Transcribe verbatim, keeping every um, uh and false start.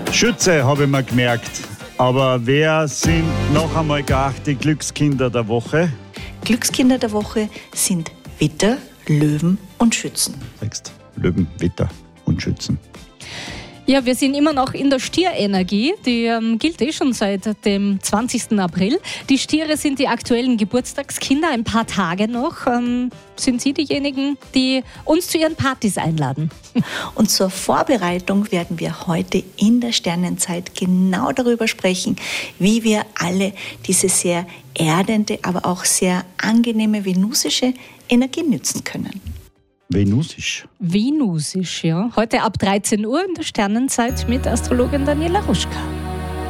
Schütze, habe ich mir gemerkt. Aber wer sind noch einmal gar die Glückskinder der Woche? Glückskinder der Woche sind Widder, Löwen und Schützen. Sechst. Löwen, Widder und Schützen. Ja, wir sind immer noch in der Stierenergie. Die ähm, gilt eh schon seit dem zwanzigsten April. Die Stiere sind die aktuellen Geburtstagskinder. Ein paar Tage noch ähm, sind sie diejenigen, die uns zu ihren Partys einladen. Und zur Vorbereitung werden wir heute in der Sternenzeit genau darüber sprechen, wie wir alle diese sehr erdende, aber auch sehr angenehme venusische Energie nützen können. Venusisch. Venusisch, ja. Heute ab dreizehn Uhr in der Sternenzeit mit Astrologin Daniela Ruschka.